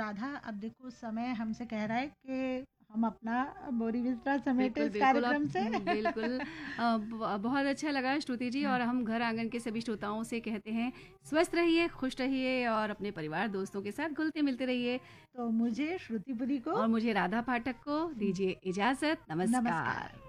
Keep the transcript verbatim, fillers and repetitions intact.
राधा, अब देखो समय हमसे कह रहा है कि हम अपना बोरी बिस्तरा समेटे बिल्कुल इस बिल्कुल आप कार्यक्रम से। हम्म, बिल्कुल अ, ब- बहुत अच्छा लगा श्रुति जी। हाँ, और हम घर आंगन के सभी श्रोताओं से कहते हैं स्वस्थ रहिए, खुश रहिए और अपने परिवार दोस्तों के साथ घुलते मिलते रहिए। तो मुझे श्रुतिपुरी को और मुझे राधा पाठक को दीजिए इजाजत। नमस्कार। नमस्कार।